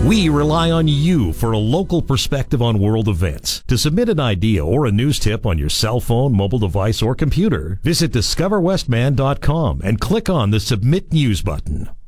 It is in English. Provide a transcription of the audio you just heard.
We rely on you for a local perspective on world events. To submit an idea or a news tip on your cell phone, mobile device, or computer, visit discoverwestman.com and click on the Submit News button.